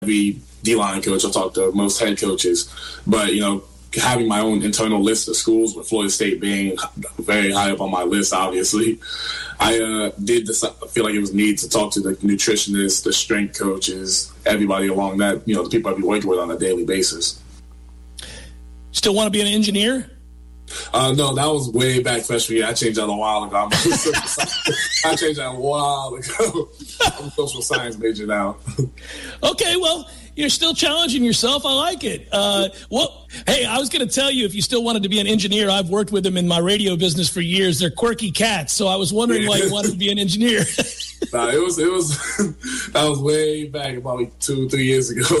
every D-line coach. I talk to most head coaches. But, having my own internal list of schools, with Florida State being very high up on my list, obviously, I did feel like it was neat to talk to the nutritionists, the strength coaches, everybody along that, the people I'd be working with on a daily basis. Still want to be an engineer? No, that was way back freshman year. I changed that a while ago. I changed that a while ago. I'm a social science major now. Okay, well, you're still challenging yourself. I like it. Hey, I was going to tell you, if you still wanted to be an engineer, I've worked with them in my radio business for years. They're quirky cats, so I was wondering why you wanted to be an engineer. Nah, it was that was way back, probably 2-3 years ago.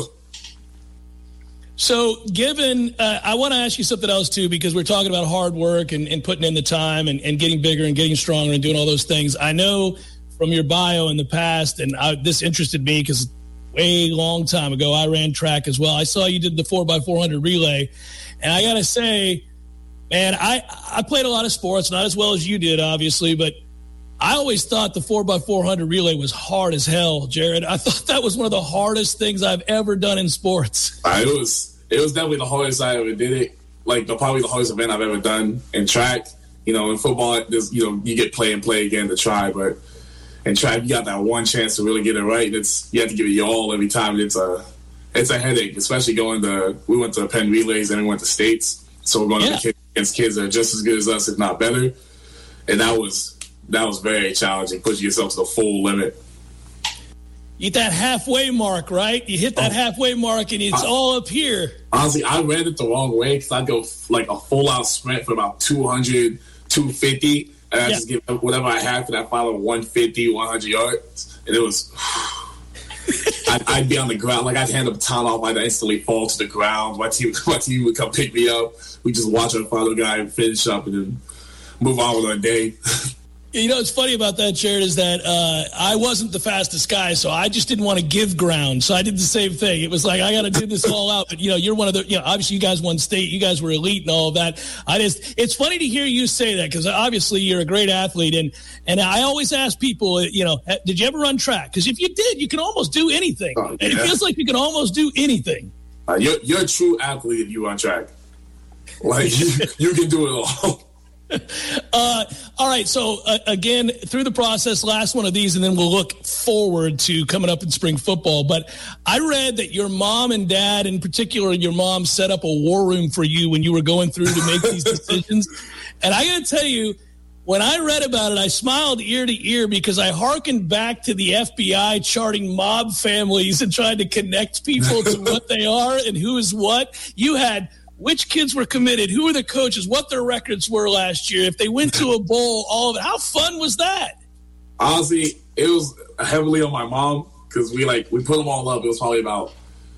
So I want to ask you something else too, because we're talking about hard work and putting in the time and getting bigger and getting stronger and doing all those things. I know from your bio in the past, and this interested me because way long time ago, I ran track as well. I saw you did the 4x400 relay. And I got to say, man, I played a lot of sports, not as well as you did, obviously, but I always thought the 4x400 relay was hard as hell, Jared. I thought that was one of the hardest things I've ever done in sports. It was definitely the hardest I ever did it. Like, probably the hardest event I've ever done in track. In football, you get play again to try, but in track, you got that one chance to really get it right. You have to give it your all every time. It's a headache, especially we went to Penn Relays and we went to states. So we're going against kids that are just as good as us, if not better. And that was very challenging, pushing yourself to the full limit. You hit that halfway mark, right? You hit that halfway mark, and it's all up here. Honestly, I ran it the wrong way because I go like a full-out sprint for about 200, 250, and I just give whatever I had for that final 150, 100 yards. And it was I'd be on the ground. Like, I'd hand the baton off, I'd instantly fall to the ground. My team would come pick me up. We just watch our final guy finish up and then move on with our day. What's funny about that, Jared, is that I wasn't the fastest guy, so I just didn't want to give ground. So I did the same thing. It was like, I got to do this all out. But, you're one of the, obviously you guys won state. You guys were elite and all of that. It's funny to hear you say that because obviously you're a great athlete. And I always ask people, did you ever run track? Because if you did, you can almost do anything. Oh, yeah. It feels like you can almost do anything. You're a true athlete if you run track. Like, you can do it all. All right. So again, through the process, last one of these, and then we'll look forward to coming up in spring football. But I read that your mom and dad, in particular, your mom set up a war room for you when you were going through to make these decisions. And I got to tell you, when I read about it, I smiled ear to ear because I hearkened back to the FBI charting mob families and trying to connect people to what they are and who is what. You had which kids were committed, who were the coaches, what their records were last year, if they went to a bowl, all of it. How fun was that? Honestly, it was heavily on my mom because we put them all up. It was probably about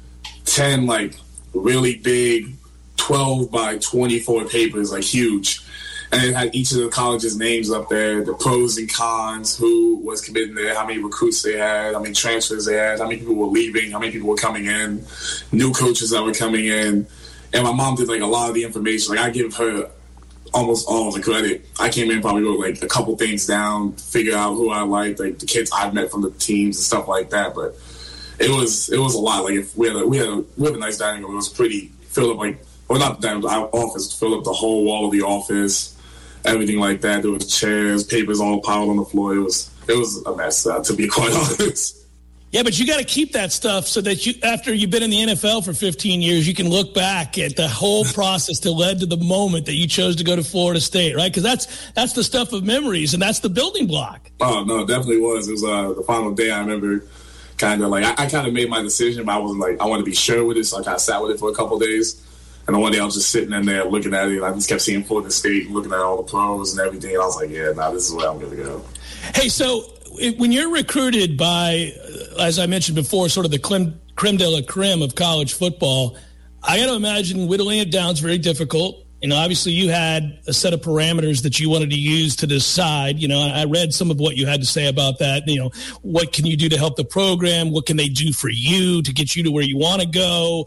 10 really big 12 by 24 papers, huge. And it had each of the colleges' names up there, the pros and cons, who was committed there, how many recruits they had, how many transfers they had, how many people were leaving, how many people were coming in, new coaches that were coming in. And my mom did a lot of the information. I give her almost all of the credit. I came in, probably wrote a couple things down, figure out who I liked, the kids I've met from the teams and stuff like that. But it was a lot. If we had a nice dining room. It was pretty filled up. Not the dining room, our office filled up the whole wall of the office, everything like that. There was chairs, papers all piled on the floor. It was a mess, to be quite honest. Yeah, but you got to keep that stuff so that after you've been in the NFL for 15 years, you can look back at the whole process that led to the moment that you chose to go to Florida State, right? Because that's the stuff of memories, and that's the building block. Oh, no, it definitely was. It was the final day. I remember kind of I kind of made my decision, but I wasn't I wanted to be sure with it, so I kind of sat with it for a couple of days. And then one day I was just sitting in there looking at it, and I just kept seeing Florida State, looking at all the pros and everything, and I was like, yeah, this is where I'm going to go. Hey, so when you're recruited by, as I mentioned before, sort of the creme de la creme of college football, I got to imagine whittling it down is very difficult. Obviously you had a set of parameters that you wanted to use to decide. I read some of what you had to say about that. What can you do to help the program? What can they do for you to get you to where you want to go?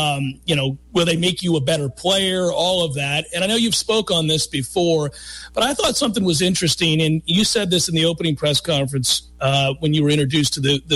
Will they make you a better player? All of that. And I know you've spoke on this before, but I thought something was interesting. And you said this in the opening press conference when you were introduced to the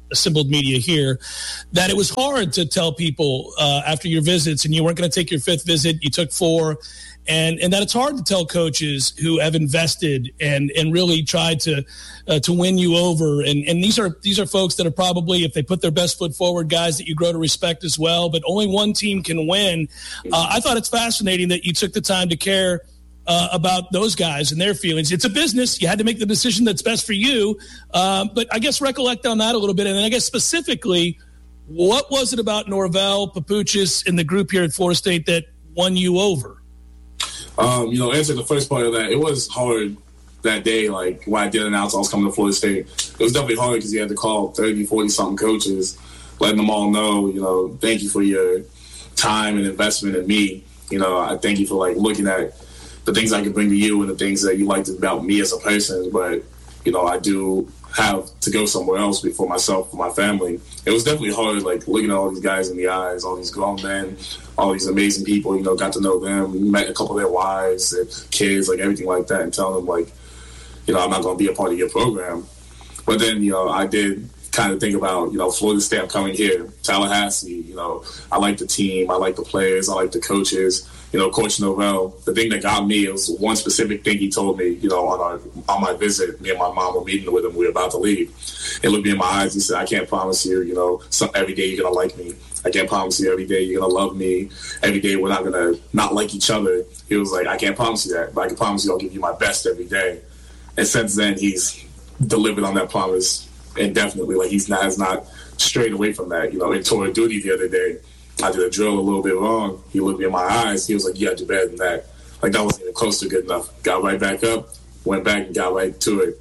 assembled media here, that it was hard to tell people after your visits, and you weren't going to take your 5th visit, you took 4, and that it's hard to tell coaches who have invested and really tried to win you over. And these are folks that are probably, if they put their best foot forward, guys that you grow to respect as well. But only one team can win. I thought it's fascinating that you took the time to care about those guys and their feelings. It's a business. You had to make the decision that's best for you. But I guess recollect on that a little bit. And then I guess specifically, what was it about Norvell, Papuchis, and the group here at Florida State that won you over? Answering the first part of that, it was hard that day. Like when I did announce I was coming to Florida State, it was definitely hard because you had to call 30, 40 something coaches, letting them all know, thank you for your time and investment in me. I thank you for like looking at the things I can bring to you and the things that you liked about me as a person. But, I do have to go somewhere else for myself, for my family. It was definitely hard, like looking at all these guys in the eyes, all these grown men, all these amazing people, got to know them, met a couple of their wives, their kids, like everything like that, and telling them like, I'm not going to be a part of your program. But then, I did kind of think about, Florida State, I'm coming here, Tallahassee, I like the team, I like the players, I like the coaches. Coach Norvell, the thing that got me, it was one specific thing he told me, on my visit. Me and my mom were meeting with him. We were about to leave. He looked me in my eyes. He said, I can't promise you, every day you're going to like me. I can't promise you every day you're going to love me. Every day we're not going to not like each other. He was like, I can't promise you that, but I can promise you I'll give you my best every day. And since then, he's delivered on that promise indefinitely. Like, has not strayed away from that. In tour of duty the other day, I did a drill a little bit wrong. He looked me in my eyes. He was like, you got to do better than that. Like, that wasn't even close to good enough. Got right back up, went back and got right to it.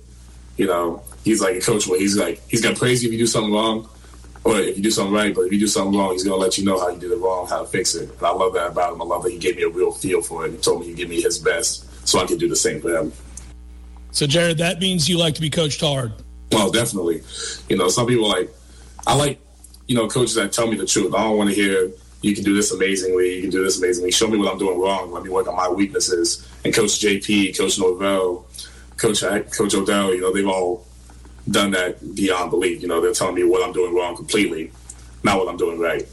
He's like a coach where he's going to praise you if you do something wrong, or if you do something right, but if you do something wrong, he's going to let you know how you did it wrong, how to fix it. And I love that about him. I love that he gave me a real feel for it. He told me he'd give me his best so I could do the same for him. So, Jared, that means you like to be coached hard. Well, definitely. Some people I like, coaches that tell me the truth. I don't want to hear, you can do this amazingly, you can do this amazingly. Show me what I'm doing wrong. Let me work on my weaknesses. And Coach JP, Coach Norvell, Coach Odell, they've all done that beyond belief. They're telling me what I'm doing wrong completely, not what I'm doing right.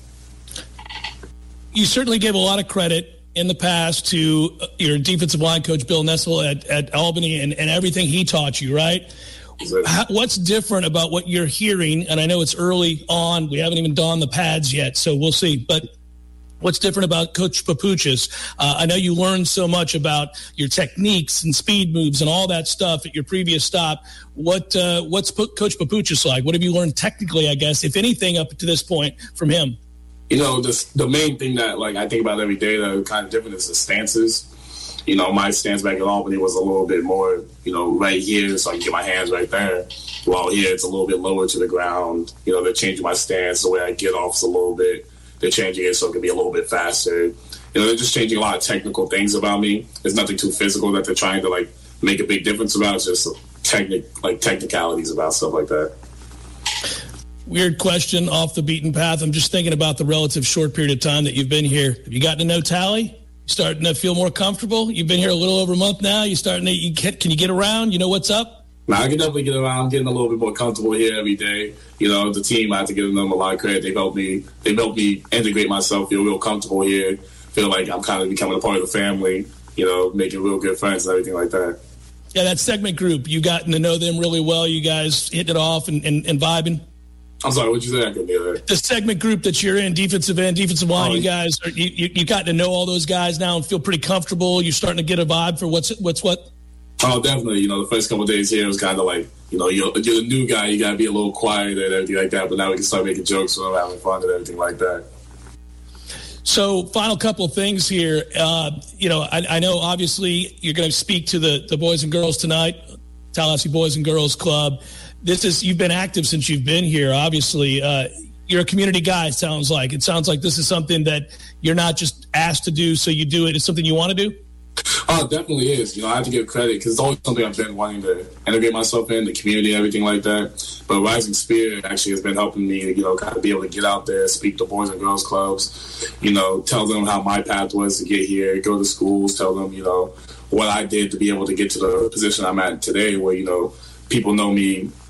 You certainly gave a lot of credit in the past to your defensive line coach, Bill Nessel at Albany, and everything he taught you, right? What's different about what you're hearing? And I know it's early on. We haven't even donned the pads yet, so we'll see. But what's different about Coach Papuchis? I know you learned so much about your techniques and speed moves and all that stuff at your previous stop. What's Coach Papuchis like? What have you learned technically, I guess, if anything, up to this point from him? The main thing that I think about every day that are kind of different is the stances. My stance back at Albany was a little bit more, right here, so I can get my hands right there. While here, it's a little bit lower to the ground. They're changing my stance. The way I get off is a little bit. They're changing it so it can be a little bit faster. They're just changing a lot of technical things about me. There's nothing too physical that they're trying to, make a big difference about. It's just technicalities about stuff like that. Weird question off the beaten path. I'm just thinking about the relative short period of time that you've been here. Have you gotten to know Tally? Starting to feel more comfortable? You've been here a little over a month now. Can you get around? You know what's up? I can definitely get around. I'm getting a little bit more comfortable here every day. The team, I have to give them a lot of credit. They helped me integrate myself, feel real comfortable here, feel like I'm kind of becoming a part of the family, making real good friends and everything like that. Yeah, that segment group, you gotten to know them really well. You guys hitting it off and vibing. I'm sorry, what'd you say? I couldn't hear that. The segment group that you're in, defensive end, defensive line, you guys, you got to know all those guys now and feel pretty comfortable. You're starting to get a vibe for what's what? Oh, definitely. The first couple of days here, it was kind of like, you're the new guy. You got to be a little quiet and everything like that. But now we can start making jokes and having fun and everything like that. So, final couple of things here. I know obviously you're going to speak to the boys and girls tonight, Tallahassee Boys and Girls Club. You've been active since you've been here. Obviously, you're a community guy. It sounds like this is something that you're not just asked to do, so you do it. It's something you want to do. Oh, it definitely is. I have to give credit because it's always something I've been wanting to integrate myself in, the community, everything like that. But Rising Spirit actually has been helping me, kind of be able to get out there, speak to boys and girls clubs, tell them how my path was to get here, go to schools, tell them, what I did to be able to get to the position I'm at today where, people know me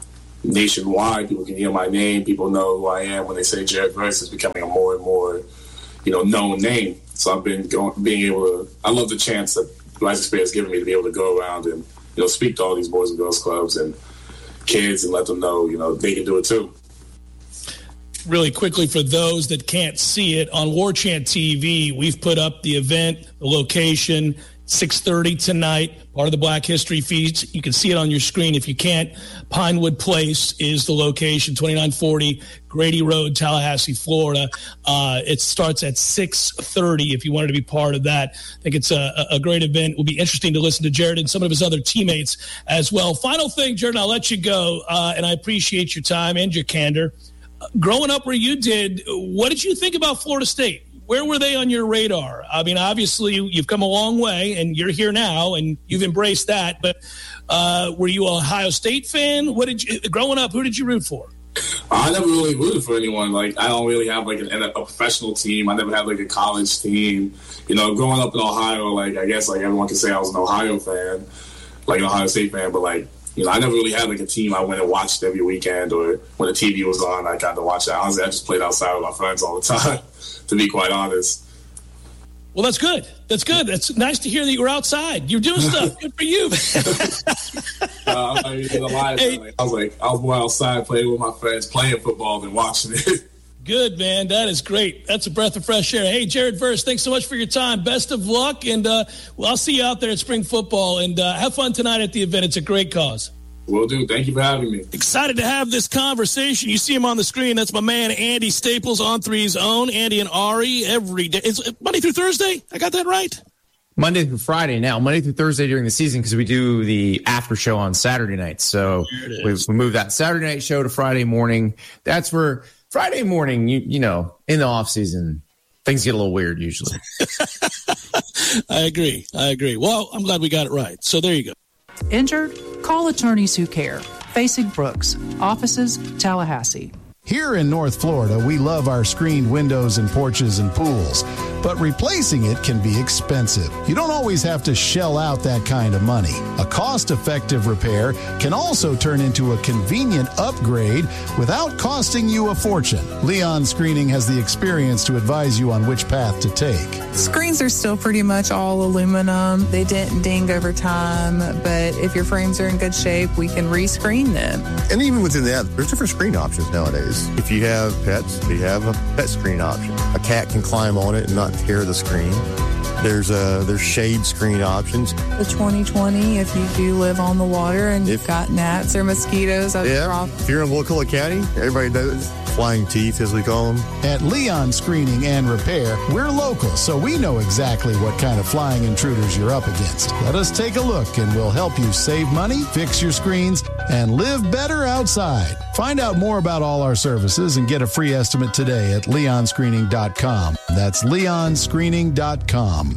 nationwide. People can hear my name. People know who I am when they say Jared Verse. Is becoming a more and more, known name. So I've been being able to. I love the chance that Rising Spirit has given me to be able to go around and speak to all these boys and girls clubs and kids and let them know they can do it too. Really quickly, for those that can't see it, on War Chant TV, we've put up the event, the location, 6:30 tonight, part of the Black History Feast. You can see it on your screen. If you can't, Pinewood Place is the location, 2940 Grady Road, Tallahassee, Florida. It starts at 6:30 if you wanted to be part of that. I think it's a great event. It will be interesting to listen to Jared and some of his other teammates as well. Final thing, Jared, I'll let you go, and I appreciate your time and your candor. Growing up where you did, what did you think about Florida State? Where were they on your radar? I mean, obviously, you've come a long way, and you're here now, and you've embraced that. But were you an Ohio State fan? Growing up, who did you root for? I never really rooted for anyone. Like, I don't really have a professional team. I never had a college team. Growing up in Ohio, I guess everyone can say I was an Ohio fan, an Ohio State fan, but I never really had a team I went and watched every weekend, or when the TV was on, I got to watch it. Honestly, I just played outside with my friends all the time, to be quite honest. Well, that's good. That's good. That's nice to hear that you were outside. You're doing stuff. Good for you. I'm not even gonna lie. I was more outside playing with my friends, playing football than watching it. Good, man. That is great. That's a breath of fresh air. Hey, Jared Verse, thanks so much for your time. Best of luck, and I'll see you out there at spring football, and have fun tonight at the event. It's a great cause. Will do. Thank you for having me. Excited to have this conversation. You see him on the screen. That's my man, Andy Staples, On3's own. Andy and Ari every day. It's Monday through Thursday? I got that right? Monday through Friday now. Monday through Thursday during the season, because we do the after show on Saturday night. So we moved that Saturday night show to Friday morning. That's where Friday morning, in the off season, things get a little weird usually. I agree. Well, I'm glad we got it right. So there you go. Injured? Call Attorneys Who Care. Facing Brooks. Offices, Tallahassee. Here in North Florida, we love our screened windows and porches and pools, but replacing it can be expensive. You don't always have to shell out that kind of money. A cost-effective repair can also turn into a convenient upgrade without costing you a fortune. Leon Screening has the experience to advise you on which path to take. Screens are still pretty much all aluminum. They didn't ding over time, but if your frames are in good shape, we can rescreen them. And even within that, there's different screen options nowadays. If you have pets, we have a pet screen option. A cat can climb on it and not tear the screen. There's shade screen options. The 2020, if you do live on the water and you've got gnats or mosquitoes. If you're in a local academy, everybody does. Flying teeth, as we call them. At Leon Screening and Repair, we're local, so we know exactly what kind of flying intruders you're up against. Let us take a look, and we'll help you save money, fix your screens, and live better outside. Find out more about all our services and get a free estimate today at leonscreening.com. That's leonscreening.com.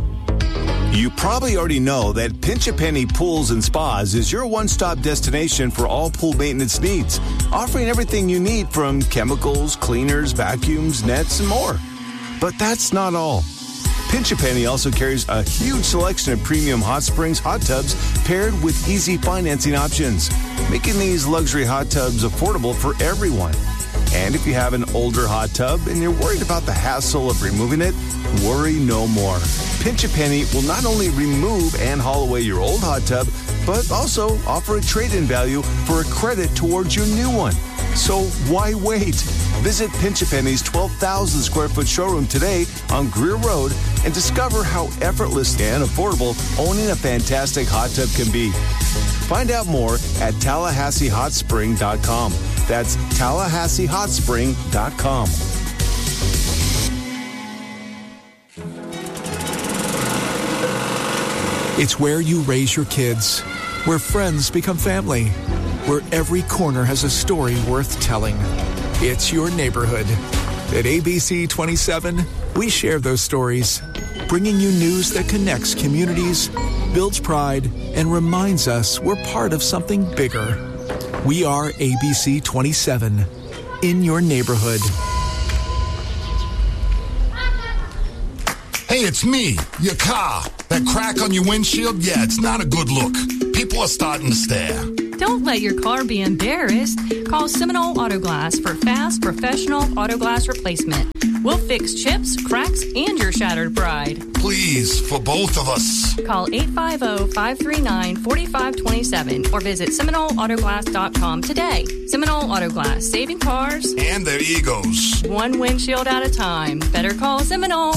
You probably already know that Pinch A Penny Pools and Spas is your one-stop destination for all pool maintenance needs, offering everything you need from chemicals, cleaners, vacuums, nets, and more. But that's not all. Pinch A Penny also carries a huge selection of premium hot springs hot tubs paired with easy financing options, making these luxury hot tubs affordable for everyone. And if you have an older hot tub and you're worried about the hassle of removing it, worry no more. Pinch A Penny will not only remove and haul away your old hot tub, but also offer a trade-in value for a credit towards your new one. So why wait? Visit Pinch A Penny's 12,000 square foot showroom today on Greer Road and discover how effortless and affordable owning a fantastic hot tub can be. Find out more at TallahasseeHotSpring.com. That's TallahasseeHotSpring.com. It's where you raise your kids, where friends become family, where every corner has a story worth telling. It's your neighborhood. At ABC 27, we share those stories, bringing you news that connects communities, builds pride, and reminds us we're part of something bigger. We are ABC 27, in your neighborhood. Hey, it's me, your car. That crack on your windshield, yeah, it's not a good look. People are starting to stare. Don't let your car be embarrassed. Call Seminole Auto Glass for fast, professional auto glass replacement. We'll fix chips, cracks, and your shattered pride. Please, for both of us. Call 850-539-4527 or visit SeminoleAutoglass.com today. Seminole Auto Glass, saving cars and their egos. One windshield at a time. Better call Seminole.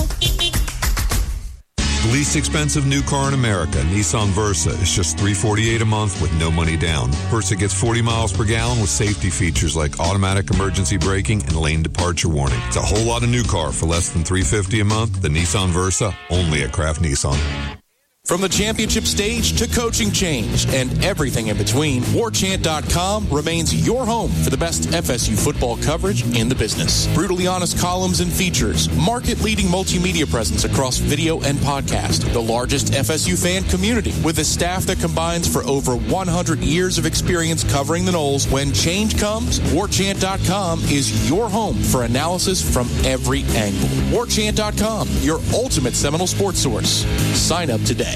The least expensive new car in America, Nissan Versa, is just $348 a month with no money down. Versa gets 40 miles per gallon with safety features like automatic emergency braking and lane departure warning. It's a whole lot of new car for less than $350 a month. The Nissan Versa, only at Kraft Nissan. From the championship stage to coaching change and everything in between, WarChant.com remains your home for the best FSU football coverage in the business. Brutally honest columns and features, market-leading multimedia presence across video and podcast, the largest FSU fan community with a staff that combines for over 100 years of experience covering the Noles. When change comes, WarChant.com is your home for analysis from every angle. WarChant.com, your ultimate Seminole sports source. Sign up today.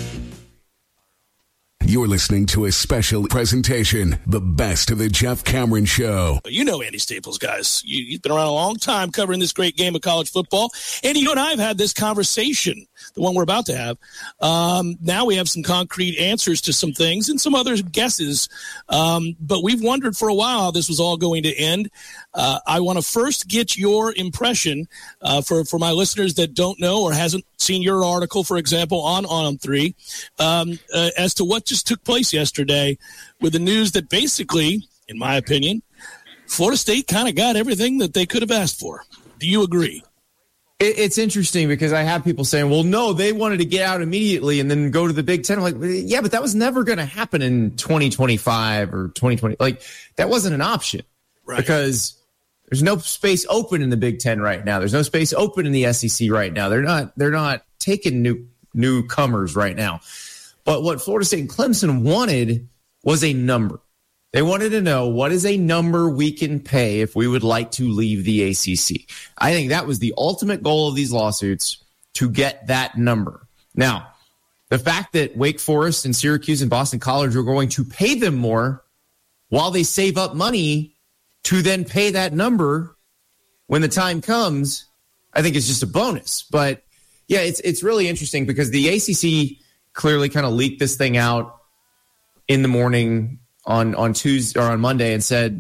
You're listening to a special presentation, The Best of the Jeff Cameron Show. You know Andy Staples, guys. You've been around a long time covering this great game of college football. Andy, you and I have had this conversation, the one we're about to have. Now we have some concrete answers to some things and some other guesses. But we've wondered for a while how this was all going to end. I want to first get your impression for my listeners that don't know or hasn't seen your article, for example, on 3, as to what just took place yesterday with the news that basically, in my opinion, Florida State kind of got everything that they could have asked for. Do you agree? It's interesting because I have people saying, well, no, they wanted to get out immediately and then go to the Big Ten. I'm like, yeah, but that was never going to happen in 2025 or 2020. Like, that wasn't an option. Right. Because there's no space open in the Big Ten right now. There's no space open in the SEC right now. They're not taking newcomers right now. But what Florida State and Clemson wanted was a number. They wanted to know, what is a number we can pay if we would like to leave the ACC? I think that was the ultimate goal of these lawsuits, to get that number. Now, the fact that Wake Forest and Syracuse and Boston College are going to pay them more while they save up money to then pay that number when the time comes, I think is just a bonus. But, yeah, it's really interesting because the ACC clearly kind of leaked this thing out in the morning on Tuesday or on Monday and said,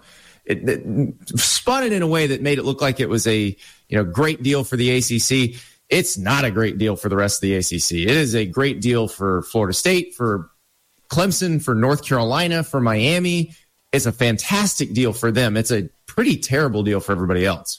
it spun it in a way that made it look like it was a great deal for the ACC. It's not a great deal for the rest of the ACC. It is a great deal for Florida State, for Clemson, for North Carolina, for Miami. It's a fantastic deal for them. It's a pretty terrible deal for everybody else.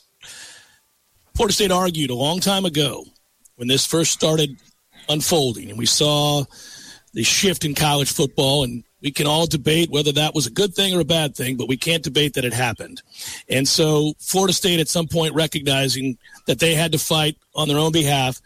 Florida State argued a long time ago when this first started unfolding, and we saw the shift in college football, and we can all debate whether that was a good thing or a bad thing, but we can't debate that it happened. And so Florida State at some point recognizing that they had to fight on their own behalf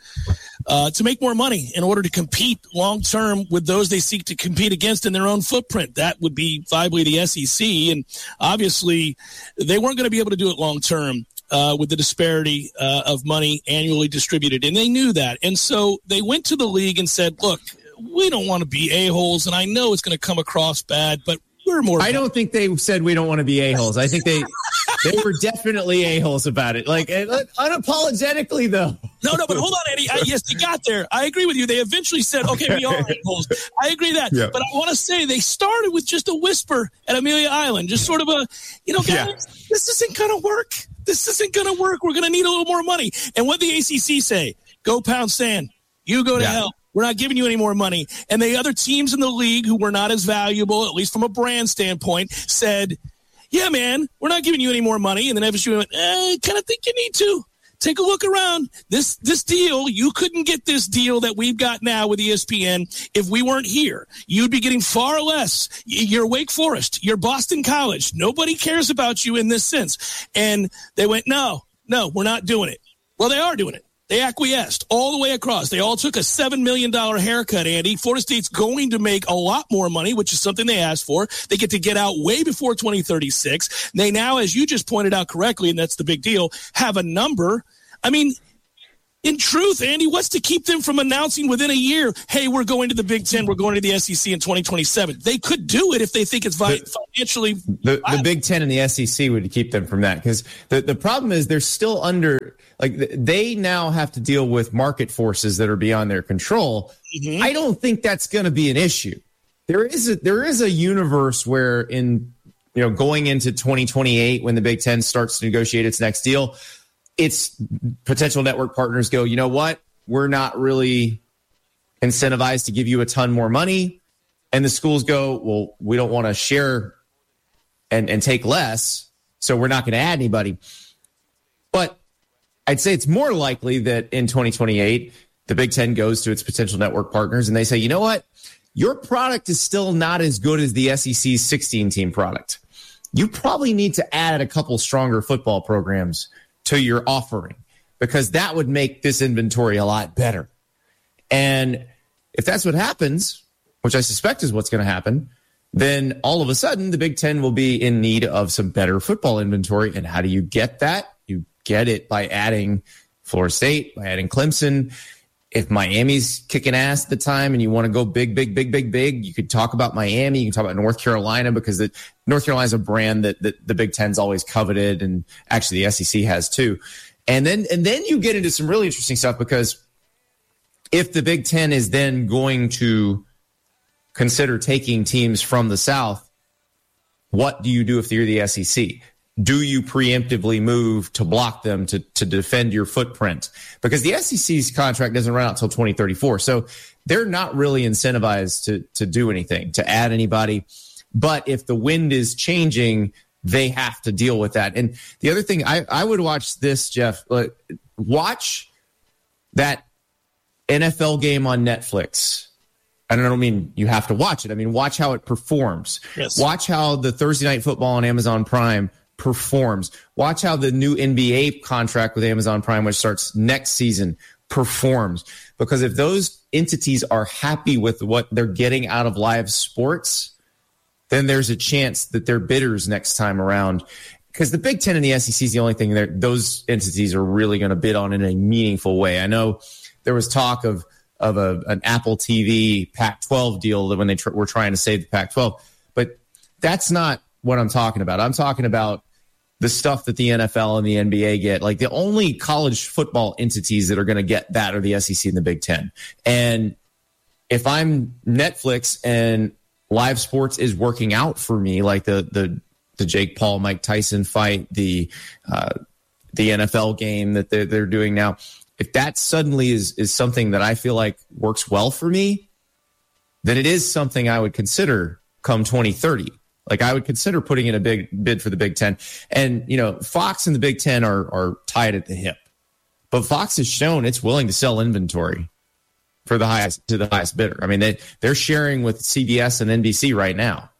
to make more money in order to compete long-term with those they seek to compete against in their own footprint. That would be viably the SEC, and obviously they weren't going to be able to do it long-term with the disparity of money annually distributed, and they knew that. And so they went to the league and said, look, we don't want to be a-holes, and I know it's going to come across bad, but we're more. I don't think they said we don't want to be a-holes. I think they were definitely a-holes about it, like unapologetically, though. No, but hold on, Eddie. Yes, they got there. I agree with you. They eventually said, okay, we are a-holes. I agree that. Yeah. But I want to say they started with just a whisper at Amelia Island, just sort of a, guys, this isn't going to work. This isn't going to work. We're going to need a little more money. And what the ACC say? Go pound sand. You go to hell. We're not giving you any more money. And the other teams in the league who were not as valuable, at least from a brand standpoint, said, yeah, man, we're not giving you any more money. And then FSU went, I kind of think you need to. Take a look around. This deal, you couldn't get this deal that we've got now with ESPN if we weren't here. You'd be getting far less. You're Wake Forest. You're Boston College. Nobody cares about you in this sense. And they went, no, we're not doing it. Well, they are doing it. They acquiesced all the way across. They all took a $7 million haircut, Andy. Florida State's going to make a lot more money, which is something they asked for. They get to get out way before 2036. They now, as you just pointed out correctly, and that's the big deal, have a number. I mean, In truth, Andy, what's to keep them from announcing within a year, hey, we're going to the Big Ten, we're going to the SEC in 2027? They could do it if they think it's financially. The Big Ten and the SEC would keep them from that, because the problem is they're still under, like, they now have to deal with market forces that are beyond their control. Mm-hmm. I don't think that's going to be an issue. There is a universe where going into 2028, when the Big Ten starts to negotiate its next deal, its potential network partners go, you know what? We're not really incentivized to give you a ton more money. And the schools go, well, we don't want to share and take less, so we're not going to add anybody. But I'd say it's more likely that in 2028, the Big Ten goes to its potential network partners and they say, you know what? Your product is still not as good as the SEC's 16-team product. You probably need to add a couple stronger football programs to your offering, because that would make this inventory a lot better. And if that's what happens, which I suspect is what's going to happen, then all of a sudden the Big Ten will be in need of some better football inventory. And how do you get that? You get it by adding Florida State, by adding Clemson. If Miami's kicking ass at the time and you want to go big, you could talk about Miami. You can talk about North Carolina, because North Carolina is a brand that the Big Ten's always coveted, and actually the SEC has too. And then you get into some really interesting stuff, because if the Big Ten is then going to consider taking teams from the South, what do you do if you're the SEC? Do you preemptively move to block them to defend your footprint? Because the SEC's contract doesn't run out until 2034. So they're not really incentivized to do anything, to add anybody. But if the wind is changing, they have to deal with that. And the other thing, I would watch this, Jeff. Watch that NFL game on Netflix. I don't mean you have to watch it. I mean, watch how it performs. Yes. Watch how the Thursday Night Football on Amazon Prime performs. Watch how the new NBA contract with Amazon Prime, which starts next season, performs. Because if those entities are happy with what they're getting out of live sports, then there's a chance that they're bidders next time around. Because the Big Ten and the SEC is the only thing that those entities are really going to bid on in a meaningful way. I know there was talk of an Apple TV Pac-12 deal that when they were trying to save the Pac-12. But that's not what I'm talking about. I'm talking about the stuff that the NFL and the NBA get. Like, the only college football entities that are going to get that are the SEC and the Big Ten. And if I'm Netflix and live sports is working out for me, like the Jake Paul, Mike Tyson fight, the NFL game that they're doing now, if that suddenly is something that I feel like works well for me, then it is something I would consider come 2030. Like, I would consider putting in a big bid for the Big Ten. And, Fox and the Big Ten are tied at the hip. But Fox has shown it's willing to sell inventory to the highest bidder. I mean, they're sharing with CBS and NBC right now.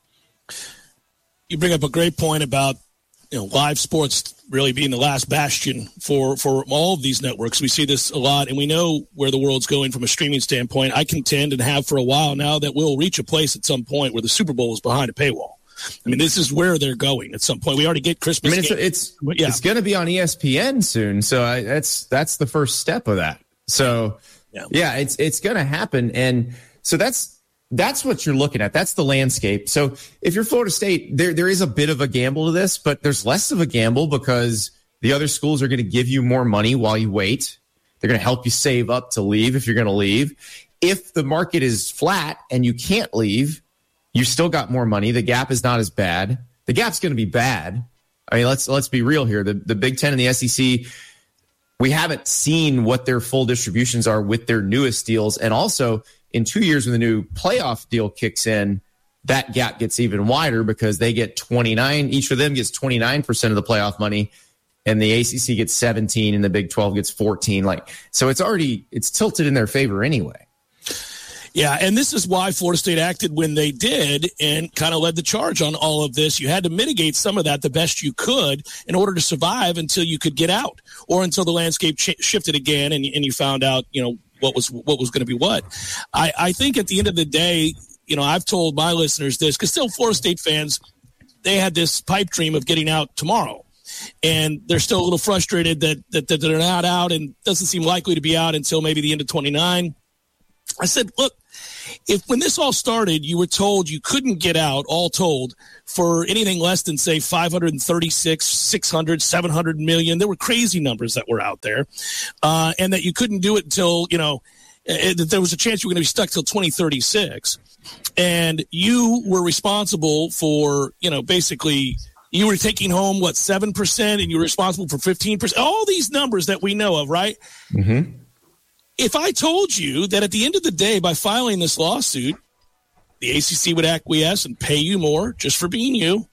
You bring up a great point about live sports really being the last bastion for all of these networks. We see this a lot, and we know where the world's going from a streaming standpoint. I contend and have for a while now that we'll reach a place at some point where the Super Bowl is behind a paywall. I mean, this is where they're going at some point. We already get Christmas. I mean, it's going to be on ESPN soon, so that's the first step of that. So yeah, it's going to happen, and so that's what you're looking at. That's the landscape. So if you're Florida State, there is a bit of a gamble to this, but there's less of a gamble because the other schools are going to give you more money while you wait. They're going to help you save up to leave if you're going to leave. If the market is flat and you can't leave, you still got more money. The gap is not as bad. The gap's going to be bad. I mean, let's be real here. The Big Ten and the SEC, we haven't seen what their full distributions are with their newest deals. And also, in 2 years when the new playoff deal kicks in, that gap gets even wider because they get 29. Each of them gets 29% of the playoff money, and the ACC gets 17 and the Big 12 gets 14. So it's tilted in their favor anyway. Yeah, and this is why Florida State acted when they did and kind of led the charge on all of this. You had to mitigate some of that the best you could in order to survive until you could get out or until the landscape shifted again and you found out, what was going to be what. I think at the end of the day, I've told my listeners this because still Florida State fans, they had this pipe dream of getting out tomorrow. and they're still a little frustrated that they're not out and doesn't seem likely to be out until maybe the end of 29. I said, look, if when this all started, you were told you couldn't get out, all told, for anything less than, say, 536, 600, 700 million, there were crazy numbers that were out there, and that you couldn't do it until, that there was a chance you were going to be stuck till 2036. And you were responsible for, basically you were taking home, 7%, and you were responsible for 15%. All these numbers that we know of, right? Mm-hmm. If I told you that at the end of the day, by filing this lawsuit, the ACC would acquiesce and pay you more just for being you,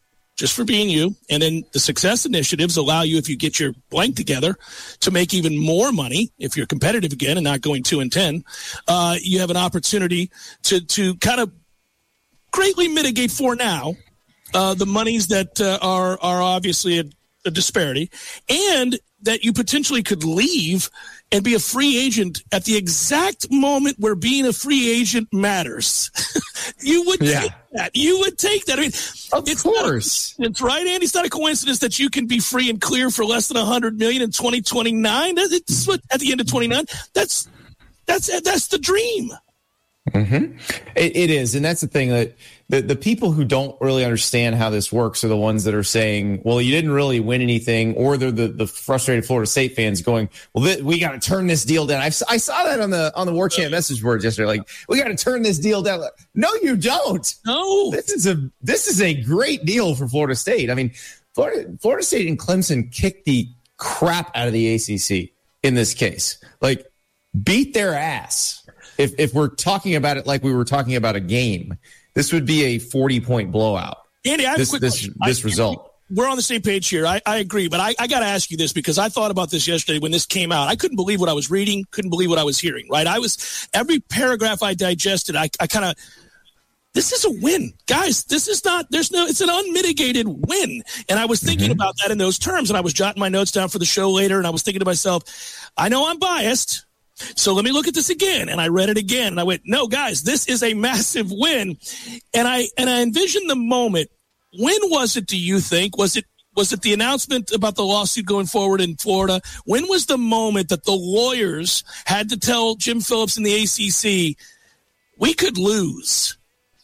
and then the success initiatives allow you, if you get your blank together, to make even more money if you're competitive again and not going 2-10, you have an opportunity to kind of greatly mitigate for now the monies that are obviously a disparity, and that you potentially could leave and be a free agent at the exact moment where being a free agent matters. You would take that. You would take that. I mean, of course. It's right, Andy. It's not a coincidence that you can be free and clear for less than $100 million in 2029. It's what, at the end of 29. That's the dream. Mm-hmm. It is, and that's the thing, that the people who don't really understand how this works are the ones that are saying, well, you didn't really win anything, or they're the frustrated Florida State fans going, well, we got to turn this deal down. I saw that on the War Chant message board yesterday. Like, we got to turn this deal down. No, you don't. No, this is a great deal for Florida State. I mean, Florida State and Clemson kicked the crap out of the ACC in this case. Like, beat their ass. If we're talking about it like we were talking about a game, this would be a 40-point blowout. Andy, I have a quick question. This result. We're on the same page here. I agree, but I got to ask you this, because I thought about this yesterday when this came out. I couldn't believe what I was reading, couldn't believe what I was hearing, right? Every paragraph I digested, I kind of, this is a win. Guys, it's an unmitigated win. And I was thinking about that in those terms, and I was jotting my notes down for the show later, and I was thinking to myself, I know I'm biased, so let me look at this again. And I read it again, and I went, no, guys, this is a massive win. And I envisioned the moment. When was it, do you think? Was it the announcement about the lawsuit going forward in Florida? When was the moment that the lawyers had to tell Jim Phillips in the ACC, we could lose?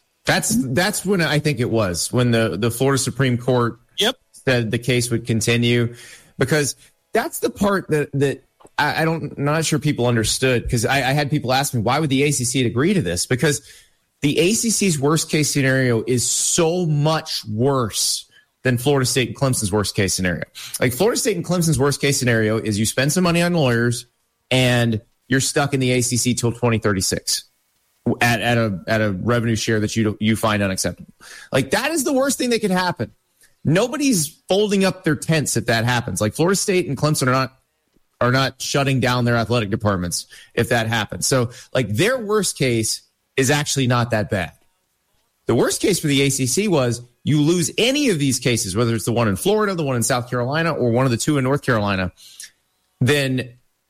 That's when I think it was, when the Florida Supreme Court said the case would continue, because that's the part that I'm not sure people understood, because I had people ask me, why would the ACC agree to this? Because the ACC's worst case scenario is so much worse than Florida State and Clemson's worst case scenario. Like, Florida State and Clemson's worst case scenario is you spend some money on lawyers and you're stuck in the ACC till 2036 at a revenue share that you find unacceptable. Like, that is the worst thing that could happen. Nobody's folding up their tents if that happens. Like, Florida State and Clemson are not shutting down their athletic departments if that happens. So, like, their worst case is actually not that bad. The worst case for the ACC was you lose any of these cases, whether it's the one in Florida, the one in South Carolina, or one of the two in North Carolina, then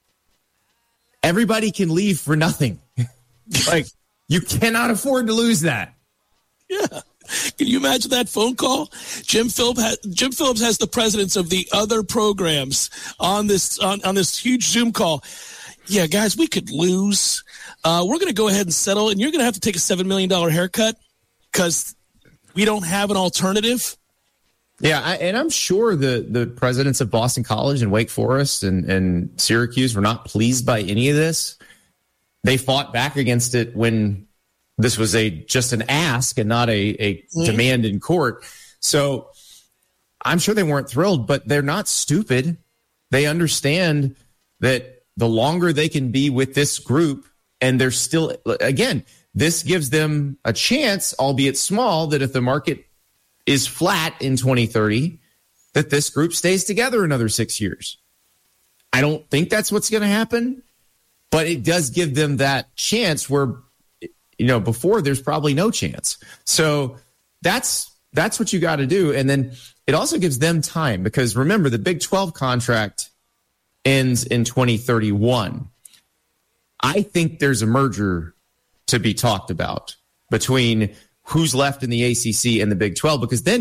everybody can leave for nothing. Like, you cannot afford to lose that. Yeah. Can you imagine that phone call? Jim Phillips has the presidents of the other programs on this huge Zoom call. Yeah, guys, we could lose. We're going to go ahead and settle, and you're going to have to take a $7 million haircut because we don't have an alternative. Yeah, and I'm sure the presidents of Boston College and Wake Forest and Syracuse were not pleased by any of this. They fought back against it when this was just an ask and not a demand in court. So I'm sure they weren't thrilled, but they're not stupid. They understand that the longer they can be with this group, and they're still, again, this gives them a chance, albeit small, that if the market is flat in 2030, that this group stays together another 6 years. I don't think that's what's going to happen, but it does give them that chance where, before there's probably no chance. So that's what you got to do. And then it also gives them time, because remember, the Big 12 contract ends in 2031. I think there's a merger to be talked about between who's left in the ACC and the Big 12, because then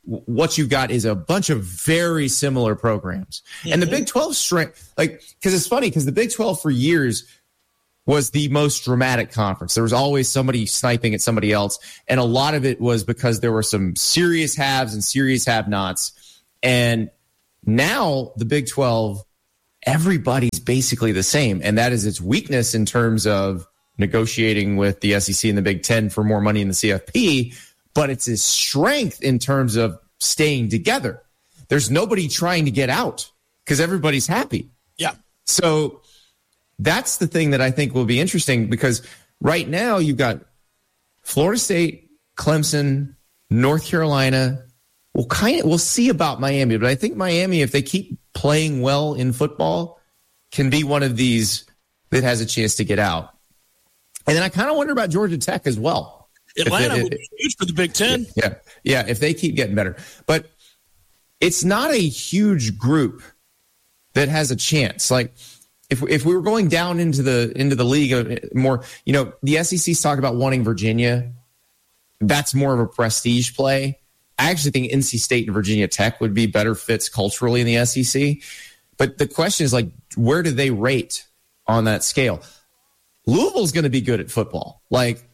what you've got is a bunch of very similar programs. Mm-hmm. And the Big 12 strength, because it's funny, because the Big 12 for years was the most dramatic conference. There was always somebody sniping at somebody else. And a lot of it was because there were some serious haves and serious have-nots. And now the Big 12, everybody's basically the same. And that is its weakness in terms of negotiating with the SEC and the Big 10 for more money in the CFP. But it's its strength in terms of staying together. There's nobody trying to get out because everybody's happy. Yeah. So that's the thing that I think will be interesting, because right now you've got Florida State, Clemson, North Carolina. We'll see about Miami, but I think Miami, if they keep playing well in football, can be one of these that has a chance to get out. And then I kind of wonder about Georgia Tech as well. Atlanta would be huge for the Big Ten. Yeah, if they keep getting better. But it's not a huge group that has a chance. Like, if we were going down into the league more, the SEC's talking about wanting Virginia. That's more of a prestige play. I actually think NC State and Virginia Tech would be better fits culturally in the SEC. But the question is, where do they rate on that scale? Louisville's going to be good at football.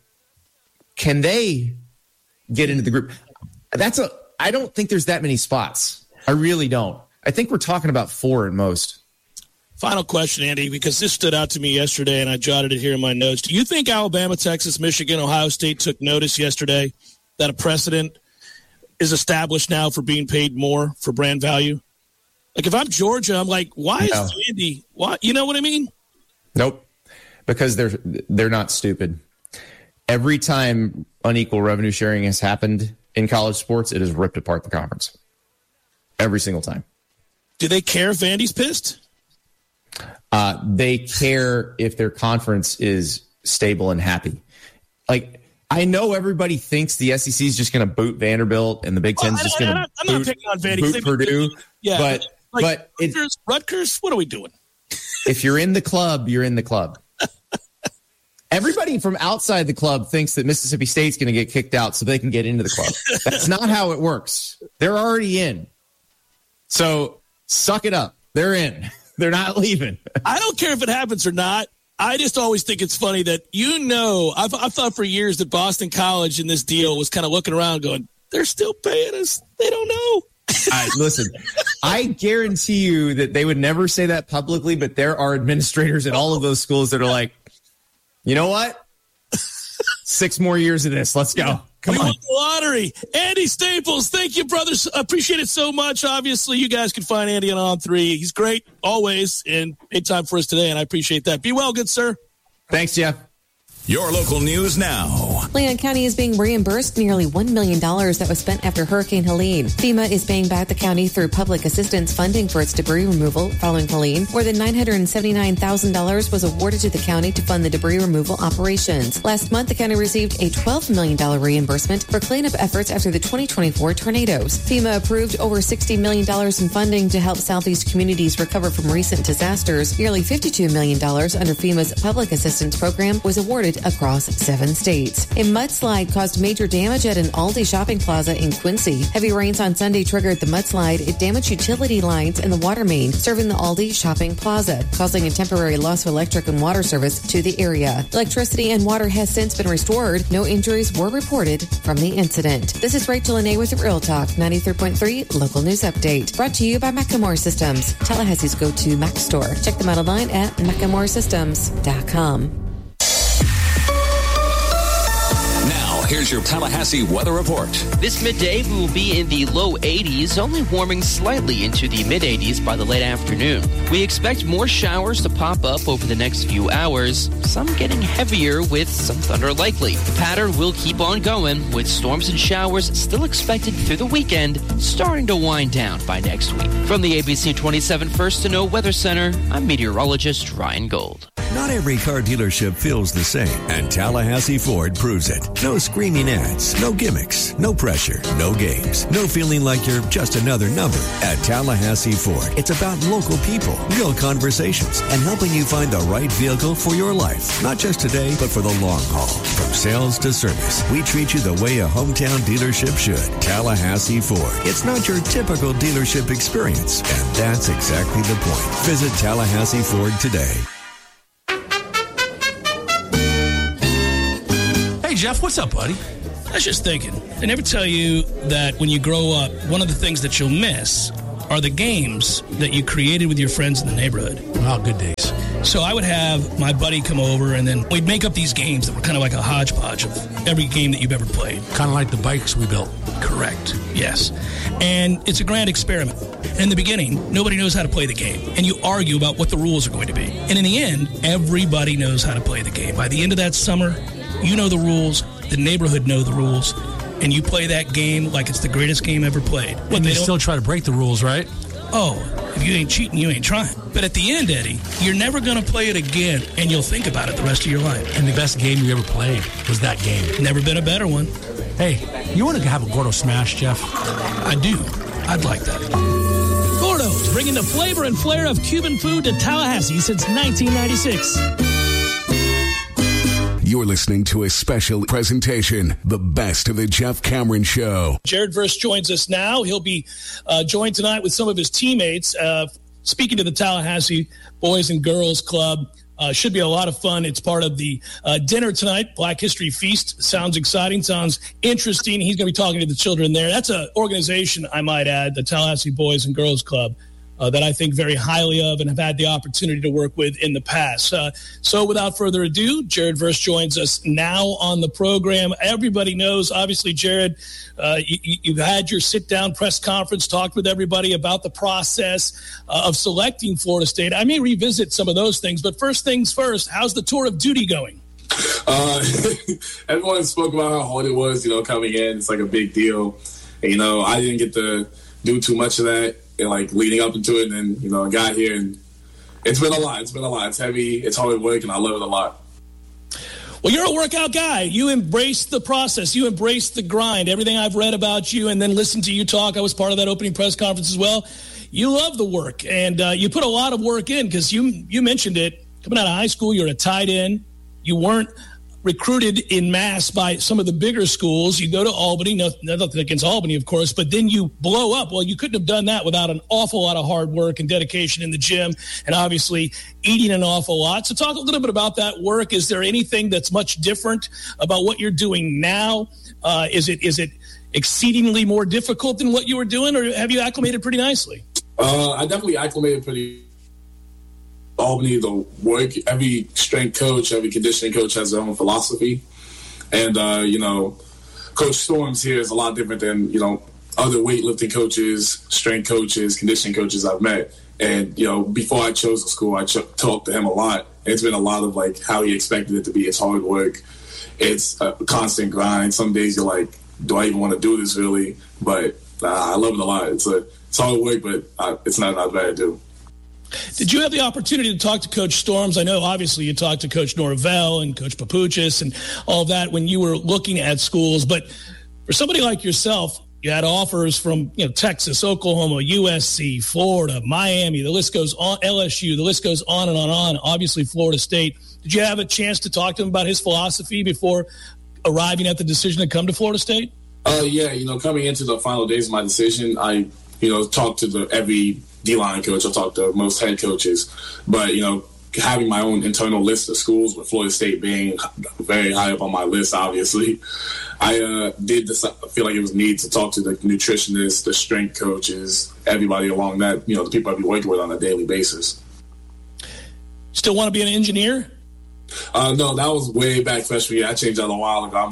Can they get into the group? I don't think there's that many spots. I really don't. I think we're talking about 4 at most. Final question, Andy, because this stood out to me yesterday, and I jotted it here in my notes. Do you think Alabama, Texas, Michigan, Ohio State took notice yesterday that a precedent is established now for being paid more for brand value? If I'm Georgia, I'm like, why is Andy? Why? You know what I mean? Nope. Because they're not stupid. Every time unequal revenue sharing has happened in college sports, it has ripped apart the conference. Every single time. Do they care if Andy's pissed? They care if their conference is stable and happy. I know everybody thinks the SEC is just going to boot Vanderbilt and the Big Ten's just going to I'm not picking on Vandy. boot Purdue. Yeah, but Rutgers, what are we doing? If you're in the club, you're in the club. Everybody from outside the club thinks that Mississippi State's going to get kicked out so they can get into the club. That's not how it works. They're already in. So suck it up. They're in. They're not leaving. I don't care if it happens or not. I just always think it's funny that, I've thought for years that Boston College in this deal was kind of looking around going, they're still paying us. They don't know. Listen, I guarantee you that they would never say that publicly, but there are administrators at all of those schools that are like, you know what? 6 more years of this. Let's go. Come on. We won the lottery. Andy Staples, thank you, brothers. Appreciate it so much. Obviously, you guys can find Andy on On3. He's great always and made time for us today, and I appreciate that. Be well, good sir. Thanks, Jeff. Your local news now. Leon County is being reimbursed nearly $1 million that was spent after Hurricane Helene. FEMA is paying back the county through public assistance funding for its debris removal following Helene. More than $979,000 was awarded to the county to fund the debris removal operations. Last month, the county received a $12 million reimbursement for cleanup efforts after the 2024 tornadoes. FEMA approved over $60 million in funding to help Southeast communities recover from recent disasters. Nearly $52 million under FEMA's public assistance program was awarded across 7 states. A mudslide caused major damage at an Aldi shopping plaza in Quincy. Heavy rains on Sunday triggered the mudslide. It damaged utility lines and the water main serving the Aldi shopping plaza, causing a temporary loss of electric and water service to the area. Electricity and water has since been restored. No injuries were reported from the incident. This is Rachel Anay with Real Talk 93.3 Local News Update. Brought to you by Macklemore Systems, Tallahassee's go-to Mac store. Check them out online at MacklemoreSystems.com. Here's your Tallahassee weather report. This midday, we will be in the low 80s, only warming slightly into the mid 80s by the late afternoon. We expect more showers to pop up over the next few hours, some getting heavier with some thunder likely. The pattern will keep on going, with storms and showers still expected through the weekend, starting to wind down by next week. From the ABC 27 First to Know Weather Center, I'm meteorologist Ryan Gold. Not every car dealership feels the same, and Tallahassee Ford proves it. No screaming ads, no gimmicks, no pressure, no games, no feeling like you're just another number. At Tallahassee Ford, it's about local people, real conversations, and helping you find the right vehicle for your life. Not just today, but for the long haul. From sales to service, we treat you the way a hometown dealership should. Tallahassee Ford. It's not your typical dealership experience, and that's exactly the point. Visit Tallahassee Ford today. Hey, Jeff, what's up, buddy? I was just thinking, they never tell you that when you grow up, one of the things that you'll miss are the games that you created with your friends in the neighborhood. Oh, good days. So I would have my buddy come over, and then we'd make up these games that were kind of like a hodgepodge of every game that you've ever played. Kind of like the bikes we built. Correct, yes. And it's a grand experiment. And in the beginning, nobody knows how to play the game, and you argue about what the rules are going to be. And in the end, everybody knows how to play the game. By the end of that summer, you know the rules, the neighborhood know the rules, and you play that game like it's the greatest game ever played. And you still try to break the rules, right? Oh, if you ain't cheating, you ain't trying. But at the end, Eddie, you're never going to play it again, and you'll think about it the rest of your life. And the best game you ever played was that game. Never been a better one. Hey, you want to have a Gordo Smash, Jeff? I do. I'd like that. Gordo's, bringing the flavor and flair of Cuban food to Tallahassee since 1996. You're listening to a special presentation, The Best of the Jeff Cameron Show. Jared Verse joins us now. He'll be joined tonight with some of his teammates. Speaking to the Tallahassee Boys and Girls Club. Should be a lot of fun. It's part of the dinner tonight, Black History Feast. Sounds exciting, sounds interesting. He's going to be talking to the children there. That's an organization, I might add, the Tallahassee Boys and Girls Club, that I think very highly of and have had the opportunity to work with in the past. So without further ado, Jared Verse joins us now on the program. Everybody knows, obviously, Jared, you've had your sit-down press conference, talked with everybody about the process of selecting Florida State. I may revisit some of those things, but first things first, how's the tour of duty going? Everyone spoke about how hard it was, coming in. It's like a big deal. And, I didn't get to do too much of that. And like leading up into it, and then I got here, and it's been a lot. It's heavy. It's hard work, and I love it a lot. Well, you're a workout guy. You embrace the process. You embrace the grind. Everything I've read about you, and then listened to you talk. I was part of that opening press conference as well. You love the work, and you put a lot of work in because you mentioned it. Coming out of high school, you're a tight end. You weren't recruited in mass by some of the bigger schools. You go to Albany, nothing against Albany, of course, but then you blow up. Well, you couldn't have done that without an awful lot of hard work and dedication in the gym, and obviously eating an awful lot. So talk a little bit about that work. Is there anything that's much different about what you're doing now? Is it exceedingly more difficult than what you were doing, or have you acclimated pretty nicely? I definitely acclimated pretty Albany, the work, every strength coach, every conditioning coach has their own philosophy. And, Coach Storms here is a lot different than, other weightlifting coaches, strength coaches, conditioning coaches I've met. And, before I chose the school, I talked to him a lot. And it's been a lot of, like, how he expected it to be. It's hard work. It's a constant grind. Some days you're like, do I even want to do this really? But I love it a lot. It's hard work, but it's not bad to do. Did you have the opportunity to talk to Coach Storms? I know, obviously, you talked to Coach Norvell and Coach Papuchis and all of that when you were looking at schools. But for somebody like yourself, you had offers from Texas, Oklahoma, USC, Florida, Miami. The list goes on, LSU. The list goes on and on and on. Obviously, Florida State. Did you have a chance to talk to him about his philosophy before arriving at the decision to come to Florida State? Yeah, coming into the final days of my decision, I talked to every D-line coach. I talked to most head coaches. But, having my own internal list of schools, with Florida State being very high up on my list, obviously, I did feel like it was need to talk to the nutritionists, the strength coaches, everybody along that, the people I'd be working with on a daily basis. Still want to be an engineer? No, that was way back freshman year. I changed that a while ago.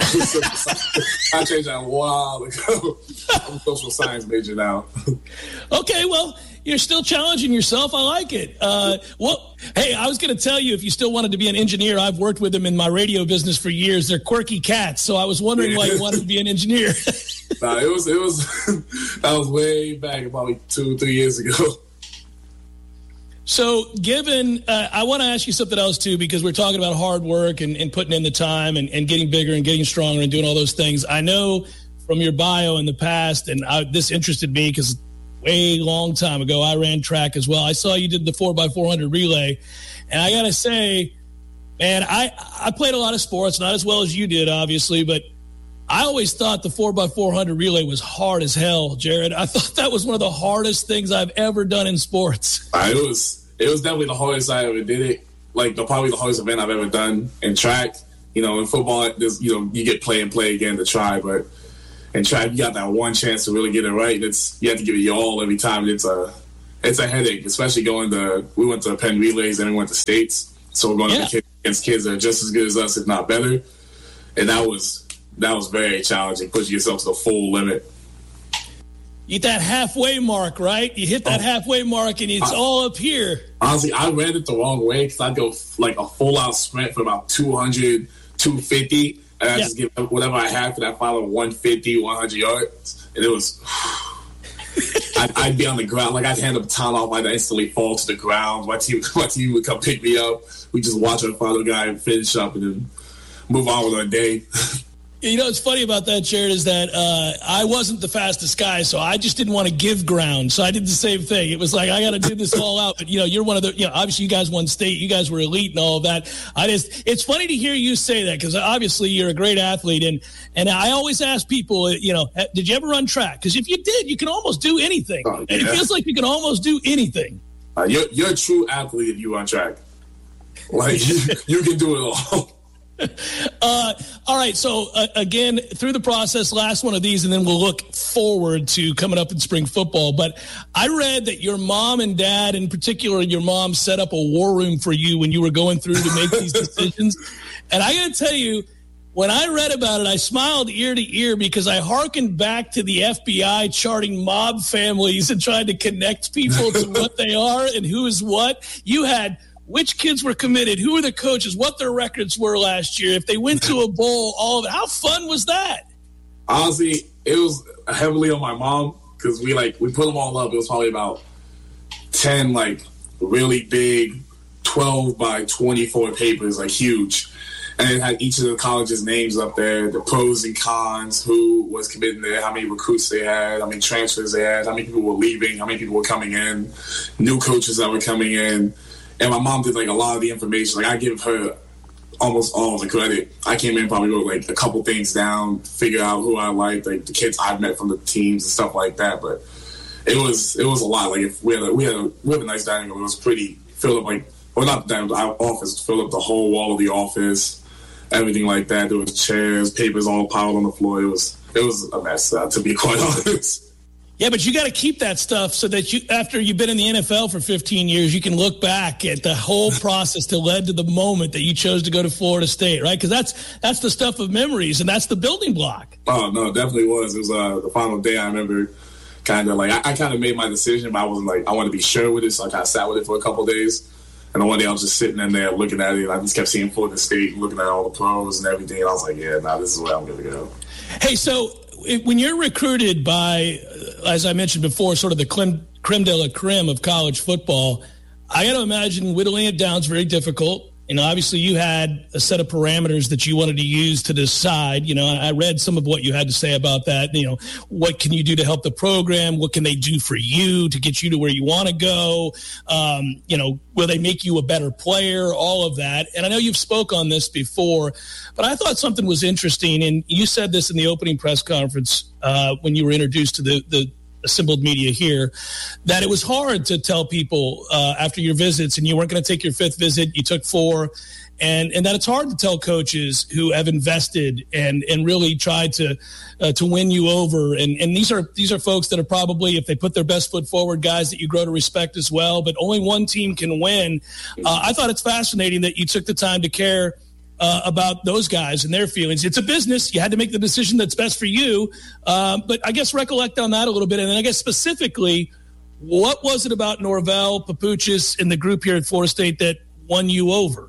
I changed that a while ago. I'm a social science major now. Okay, well, you're still challenging yourself. I like it. Hey, I was going to tell you, if you still wanted to be an engineer, I've worked with them in my radio business for years. They're quirky cats, so I was wondering why you wanted to be an engineer. Nah, it was that was way back, probably 2-3 years ago. So given, I want to ask you something else too, because we're talking about hard work and putting in the time and getting bigger and getting stronger and doing all those things. I know from your bio in the past, and this interested me because way long time ago, I ran track as well. I saw you did the 4x400 relay. And I got to say, man, I played a lot of sports, not as well as you did, obviously, but I always thought the 4x400 relay was hard as hell, Jared. I thought that was one of the hardest things I've ever done in sports. It was definitely the hardest I ever did it. Like probably the hardest event I've ever done in track. In football, you get play again to try, but in track you got that one chance to really get it right. You have to give it your all every time. It's a headache, especially we went to Penn Relays and we went to states, so we're going against kids that are just as good as us, if not better, and that was very challenging, pushing yourself to the full limit. You hit that halfway mark, right? You hit that halfway mark, and it's all up here. Honestly, I ran it the wrong way because I'd go like a full-out sprint for about 200, 250, and I just give whatever I had for that final 150, 100 yards. And it was... I'd be on the ground. Like, I'd hand the baton off. I'd instantly fall to the ground. My team would come pick me up. We just watch our final guy finish up and then move on with our day. What's funny about that, Jared, is that I wasn't the fastest guy, so I just didn't want to give ground. So I did the same thing. It was like, I got to do this all out. But, you're one of the, obviously you guys won state. You guys were elite and all of that. It's funny to hear you say that because obviously you're a great athlete. And I always ask people, did you ever run track? Because if you did, you can almost do anything. Oh, yeah. And it feels like you can almost do anything. You're a true athlete if you run track. Like, you can do it all. All right. So again, through the process, last one of these, and then we'll look forward to coming up in spring football. But I read that your mom and dad, in particular, your mom set up a war room for you when you were going through to make these decisions. And I got to tell you, when I read about it, I smiled ear to ear because I hearkened back to the FBI charting mob families and trying to connect people to what they are and who is what. You had which kids were committed, who were the coaches, what their records were last year, if they went to a bowl, all of it. How fun was that? Honestly, it was heavily on my mom because we put them all up. It was probably about 10 really big 12 by 24 papers, huge. And it had each of the colleges' names up there, the pros and cons, who was committed there, how many recruits they had, how many transfers they had, how many people were leaving, how many people were coming in, new coaches that were coming in. And my mom did a lot of the information. I give her almost all the credit. I came in, probably wrote a couple things down, figure out who I liked, the kids I've met from the teams and stuff like that. But it was a lot. If we have a nice dining room. It was pretty filled up. Not the dining room, our office filled up the whole wall of the office, everything like that. There was chairs, papers all piled on the floor. It was a mess, to be quite honest. Yeah, but you got to keep that stuff so that after you've been in the NFL for 15 years, you can look back at the whole process that led to the moment that you chose to go to Florida State, right? Because that's the stuff of memories, and that's the building block. Oh, no, it definitely was. It was the final day. I remember kind of I kind of made my decision, but I wasn't I want to be sure with it, so I kind of sat with it for a couple of days. And then one day I was just sitting in there looking at it, and I just kept seeing Florida State, looking at all the pros and everything, and I was like, yeah, this is where I'm going to go. Hey, so when you're recruited by, as I mentioned before, sort of the creme de la creme of college football, I got to imagine whittling it down is very difficult. Obviously you had a set of parameters that you wanted to use to decide. I read some of what you had to say about that. What can you do to help the program? What can they do for you to get you to where you want to go? Will they make you a better player? All of that. And I know you've spoke on this before, but I thought something was interesting. And you said this in the opening press conference when you were introduced to the assembled media here, that it was hard to tell people after your visits, and you weren't going to take your fifth visit, you took 4, and that it's hard to tell coaches who have invested and really tried to win you over. And these are folks that are probably, if they put their best foot forward, guys that you grow to respect as well, but only one team can win. I thought it's fascinating that you took the time to care about those guys and their feelings. It's a business. You had to make the decision that's best for you. But I guess recollect on that a little bit. And then I guess specifically, what was it about Norvell, Papuchis, and the group here at Florida State that won you over?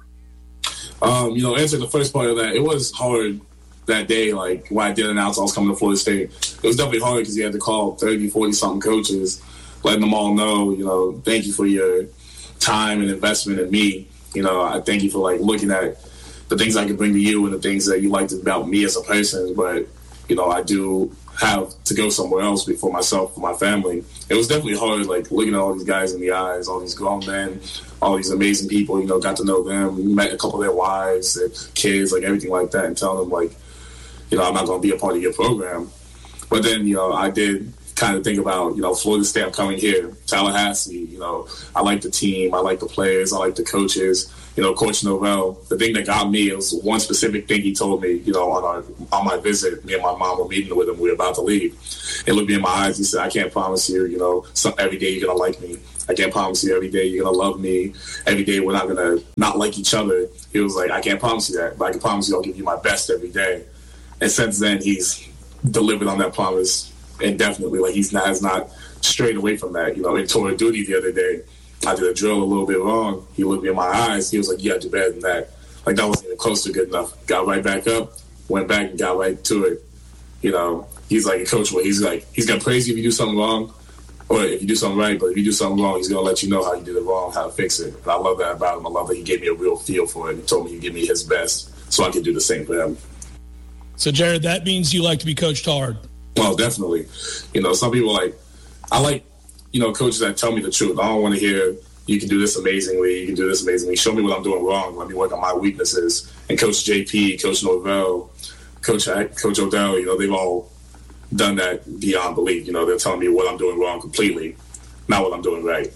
Answering the first part of that, it was hard that day, when I did announce I was coming to Florida State. It was definitely hard because you had to call 30, 40-something coaches, letting them all know, thank you for your time and investment in me. You know, I thank you for like looking at the things I can bring to you and the things that you liked about me as a person. But, you know, I do have to go somewhere else for myself, for my family. It was definitely hard, like looking at all these guys in the eyes, all these grown men, all these amazing people, you know, got to know them, met a couple of their wives, their kids, like everything like that, and telling them like, you know, I'm not going to be a part of your program. But then, you know, I did kind of think about, you know, Florida State, I'm coming here, Tallahassee, you know, I like the team, I like the players, I like the coaches, you know, Coach Norvell. The thing that got me, it was one specific thing he told me, you know, on my visit. Me and my mom were meeting with him, we were about to leave. He looked me in my eyes, he said, I can't promise you, you know, every day you're going to like me. I can't promise you every day you're going to love me. Every day we're not going to not like each other. He was like, I can't promise you that, but I can promise you I'll give you my best every day. And since then, he's delivered on that promise indefinitely. Like, has not strayed away from that. You know, in tour of duty the other day, I did a drill a little bit wrong. He looked me in my eyes. He was like, you got to do better than that. Like, that wasn't even close to good enough. Got right back up, went back and got right to it. You know, he's like a coach where he's going to praise you if you do something wrong, or if you do something right, but if you do something wrong, he's going to let you know how you did it wrong, how to fix it. And I love that about him. I love that he gave me a real feel for it. He told me he'd give me his best so I could do the same for him. So, Jared, that means you like to be coached hard. Well, definitely. You know, some people I like, you know, coaches that tell me the truth. I don't want to hear, you can do this amazingly, you can do this amazingly. Show me what I'm doing wrong. Let me work on my weaknesses. And Coach JP, Coach Norvell, Coach Odell, you know, they've all done that beyond belief. You know, they're telling me what I'm doing wrong completely, not what I'm doing right.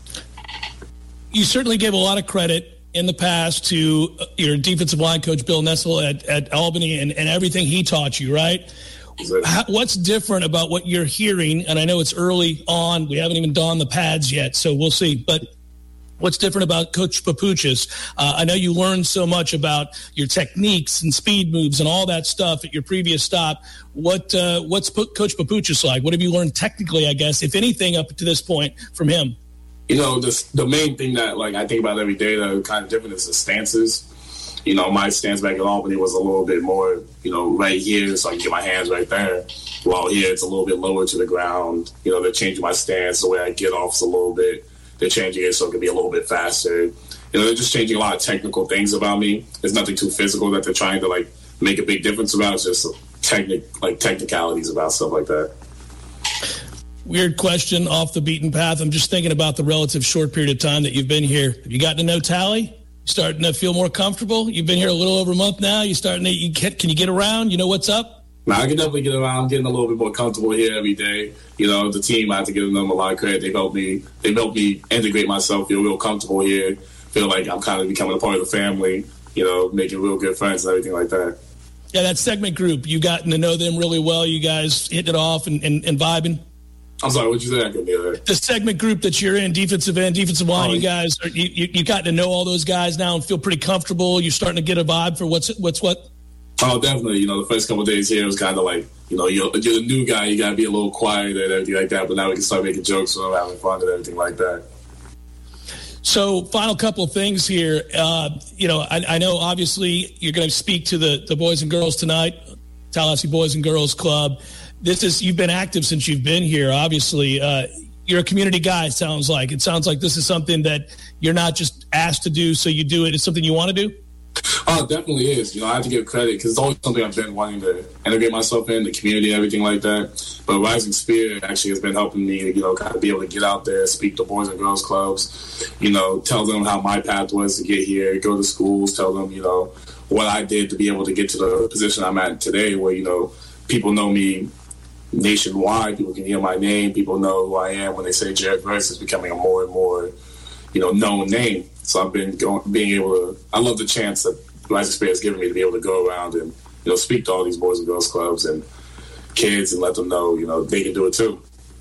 You certainly gave a lot of credit in the past to your defensive line coach, Bill Nessel at Albany, and everything he taught you, right? What's different about what you're hearing? And I know it's early on. We haven't even donned the pads yet, so we'll see. But what's different about Coach Papuchis? I know you learned so much about your techniques and speed moves and all that stuff at your previous stop. What's Coach Papuchis like? What have you learned technically, I guess, if anything, up to this point from him? You know, the main thing that, like, I think about every day that are kind of different is the stances. You know, my stance back at Albany was a little bit more, you know, right here, so I can get my hands right there. While here, it's a little bit lower to the ground. You know, they're changing my stance. The way I get off is a little bit. They're changing it so it can be a little bit faster. You know, they're just changing a lot of technical things about me. There's nothing too physical that they're trying to, like, make a big difference about. It's just technicalities about stuff like that. Weird question off the beaten path. I'm just thinking about the relative short period of time that you've been here. Have you gotten to know Tally? Starting to feel more comfortable? You've been here a little over a month now. Can you get around? You know what's up? I can definitely get around. I'm getting a little bit more comfortable here every day. You know, the team, I have to give them a lot of credit. They helped me integrate myself, feel real comfortable here, feel like I'm kind of becoming a part of the family, you know, making real good friends and everything like that. Yeah, that segment group, you gotten to know them really well. You guys hitting it off and vibing. I'm sorry, what'd you say? I couldn't hear that. The segment group that you're in, defensive end, defensive line, you guys, you got to know all those guys now and feel pretty comfortable. You're starting to get a vibe for what's what? Oh, definitely. You know, the first couple of days here was kind of like, you know, you're a new guy. You got to be a little quiet and everything like that. But now we can start making jokes and having fun and everything like that. So, final couple of things here. You know, I know obviously you're going to speak to the boys and girls tonight, Tallahassee Boys and Girls Club. You've been active since you've been here. Obviously, you're a community guy. It sounds like this is something that you're not just asked to do, so you do it. It's something you want to do. Oh, it definitely is. You know, I have to give credit because it's always something I've been wanting to integrate myself in, the community and everything like that. But Rising Spirit actually has been helping me, you know, kind of be able to get out there, speak to boys and girls clubs, you know, tell them how my path was to get here, go to schools, tell them, you know, what I did to be able to get to the position I'm at today where, you know, people know me nationwide. People can hear my name. People know who I am when they say Jared Verse is becoming a more and more, you know, known name. So I've been I love the chance that Rising Spirit has given me to be able to go around and, you know, speak to all these boys and girls clubs and kids and let them know, you know, they can do it too.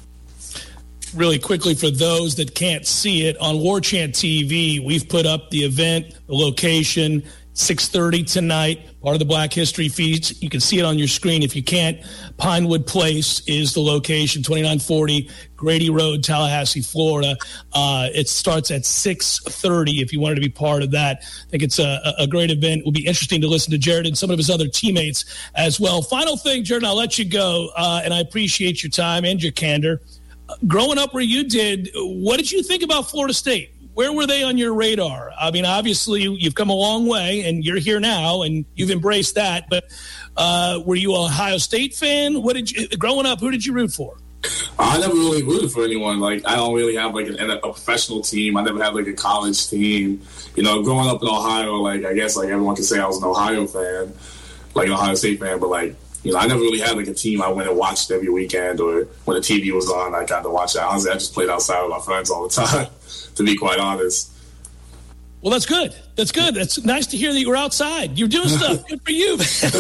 Really quickly, for those that can't see it, on War Chant TV, we've put up the event, the location, 6:30 tonight, part of the Black History Feast. You can see it on your screen. If you can't, Pinewood Place is the location, 2940 Grady Road, Tallahassee, Florida. It starts at 6:30 if you wanted to be part of that. I think it's a great event. It will be interesting to listen to Jared and some of his other teammates as well. Final thing, Jared, I'll let you go, and I appreciate your time and your candor. Growing up where you did, what did you think about Florida State? where were they on your radar? I mean, obviously you've come a long way and you're here now and you've embraced that. But were you an Ohio State fan? Growing up, who did you root for? I never really rooted for anyone. Like, I don't really have like a professional team. I never had like a college team. You know, growing up in Ohio, like I guess like everyone can say I was an Ohio fan, like an Ohio State fan. But like, you know, I never really had like a team I went and watched every weekend, or when the TV was on, I got to watch it. Honestly, I just played outside with my friends all the time, to be quite honest. Well, that's good. That's good. That's nice to hear that you were outside. You're doing stuff. Good for you.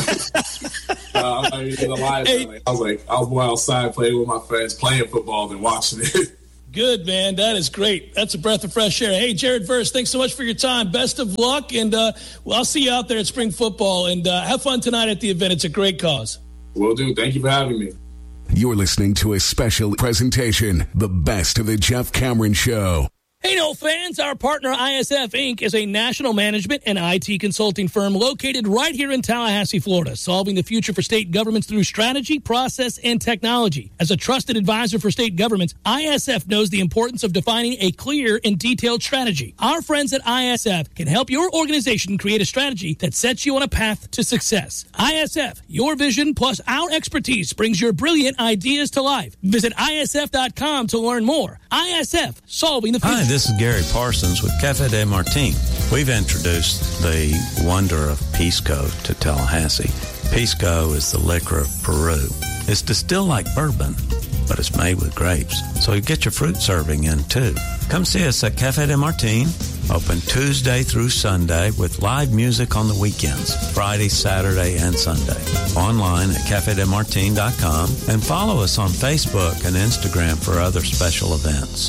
I'm not even gonna lie. Hey. I was more outside playing with my friends, playing football than watching it. Good, man. That is great. That's a breath of fresh air. Hey, Jared Verse, thanks so much for your time. Best of luck, and I'll see you out there at spring football, and have fun tonight at the event. It's a great cause. Will do. Thank you for having me. You're listening to a special presentation, The Best of the Jeff Cameron Show. Hey, no fans, our partner ISF Inc. is a national management and IT consulting firm located right here in Tallahassee, Florida, solving the future for state governments through strategy, process, and technology. As a trusted advisor for state governments, ISF knows the importance of defining a clear and detailed strategy. Our friends at ISF can help your organization create a strategy that sets you on a path to success. ISF, your vision plus our expertise brings your brilliant ideas to life. Visit ISF.com to learn more. ISF, solving the future. Hi, this is Gary Parsons with Cafe de Martin. We've introduced the wonder of Pisco to Tallahassee. Pisco is the liquor of Peru. It's distilled like bourbon, but it's made with grapes. So you get your fruit serving in, too. Come see us at Cafe de Martin, open Tuesday through Sunday with live music on the weekends, Friday, Saturday, and Sunday. Online at cafedemartin.com and follow us on Facebook and Instagram for other special events.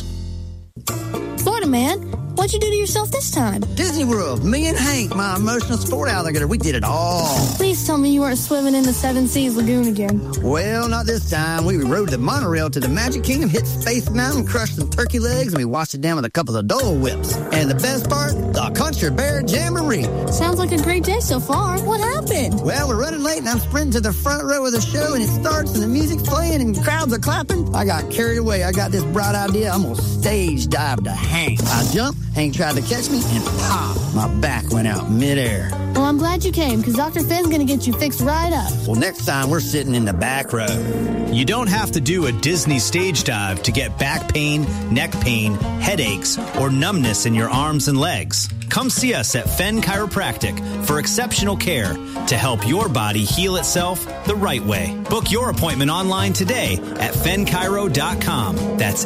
Florida man, what'd you do to yourself this time? Disney World. Me and Hank, my emotional sport alligator, we did it all. Please tell me you weren't swimming in the Seven Seas Lagoon again. Well, not this time. We rode the monorail to the Magic Kingdom, hit Space Mountain, crushed some turkey legs, and we washed it down with a couple of Dole Whips. And the best part, the Country Bear Jamboree. Sounds like a great day so far. What happened? Well, we're running late, and I'm sprinting to the front row of the show, and it starts, and the music's playing, and crowds are clapping. I got carried away. I got this bright idea. I'm going to stage dive to Hank. I jumped. Hank tried to catch me, and pop, my back went out midair. Well, I'm glad you came, because Dr. Finn's going to get you fixed right up. Well, next time, we're sitting in the back row. You don't have to do a Disney stage dive to get back pain, neck pain, headaches, or numbness in your arms and legs. Come see us at Fenn Chiropractic for exceptional care to help your body heal itself the right way. Book your appointment online today at fennchiro.com. That's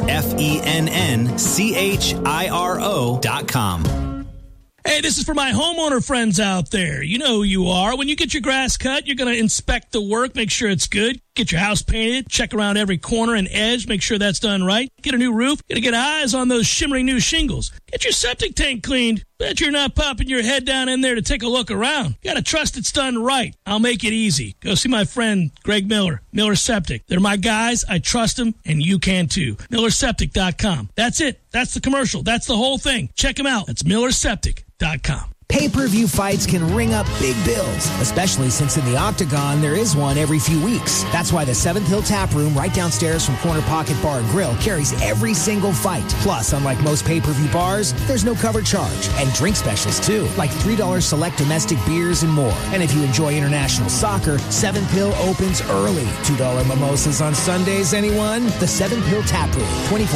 FENNCHIRO.com. Hey, this is for my homeowner friends out there. You know who you are. When you get your grass cut, you're going to inspect the work, make sure it's good. Get your house painted, check around every corner and edge, make sure that's done right. Get a new roof, gotta get eyes on those shimmering new shingles. Get your septic tank cleaned. Bet you're not popping your head down in there to take a look around. You gotta trust it's done right. I'll make it easy. Go see my friend Greg Miller, Miller Septic. They're my guys. I trust them, and you can too. MillerSeptic.com. That's it. That's the commercial. That's the whole thing. Check them out. That's MillerSeptic.com. Pay-per-view fights can ring up big bills, especially since in the Octagon there is one every few weeks. That's why the Seventh Hill Tap Room right downstairs from Corner Pocket Bar and Grill carries every single fight. Plus, unlike most pay-per-view bars, there's no cover charge. And drink specials too, like $3 select domestic beers and more. And if you enjoy international soccer, Seventh Hill opens early. $2 mimosas on Sundays, anyone? The Seventh Hill Tap Room, 24